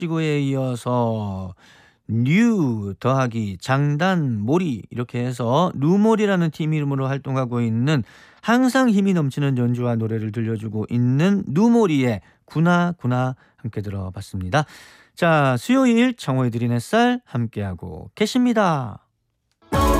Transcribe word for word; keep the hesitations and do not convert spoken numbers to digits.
시구에 이어서 뉴 더하기 장단 모리 이렇게 해서 누몰이라는 팀 이름으로 활동하고 있는 항상 힘이 넘치는 연주와 노래를 들려주고 있는 누몰이의 구나 구나 함께 들어봤습니다. 자 수요일 정오의 드린 햇살 함께하고 계십니다.